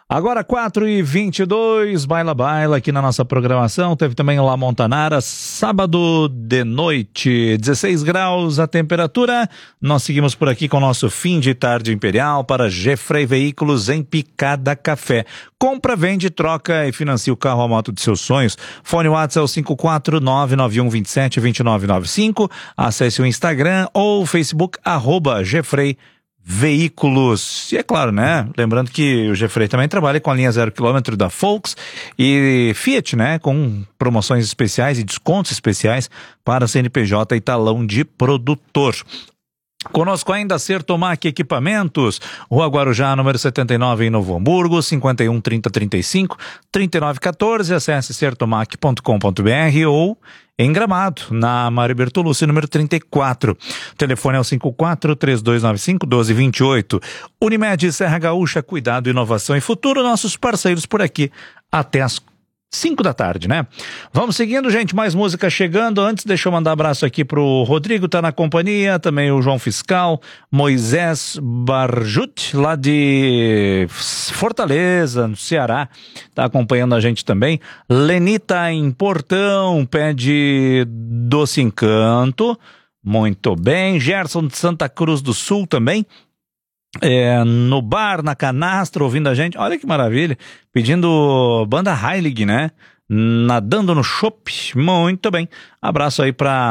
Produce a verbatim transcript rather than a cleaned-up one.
Agora quatro e vinte e dois, Baila Baila aqui na nossa programação. Teve também La Montanara, sábado de noite, dezesseis graus a temperatura. Nós seguimos por aqui com o nosso fim de tarde imperial para Gefrey Veículos em Picada Café. Compra, vende, troca e financia o carro ou a moto de seus sonhos. Fone WhatsApp é o cinco quatro nove nove um dois sete dois nove nove cinco. Acesse o Instagram ou o Facebook, arroba Gefrey Veículos. E é claro, né? Lembrando que o Gefrey também trabalha com a linha zero quilômetro da Volks e Fiat, né? Com promoções especiais e descontos especiais para C N P J e talão de produtor. Conosco ainda Sertomac Equipamentos, Rua Guarujá, número setenta e nove, em Novo Hamburgo, cinquenta e um, trinta, trinta e cinco, trinta e nove, quatorze. Acesse sertomac ponto com ponto b r ou em Gramado, na Mário Bertolucci, número trinta e quatro. O telefone é o cinco quatro, três dois nove cinco, um dois dois oito. Unimed Serra Gaúcha, cuidado, inovação e futuro, nossos parceiros por aqui até as cinco da tarde, né? Vamos seguindo, gente, mais música chegando. Antes, deixa eu mandar um abraço aqui pro Rodrigo, tá na companhia, também o João Fiscal, Moisés Barjut, lá de Fortaleza, no Ceará, tá acompanhando a gente também. Lenita em Portão, pede Doce Encanto, muito bem. Gerson de Santa Cruz do Sul também, É, no bar, na canastra, ouvindo a gente, olha que maravilha, pedindo banda Heilig, né? Nadando no chopp, muito bem. Abraço aí pra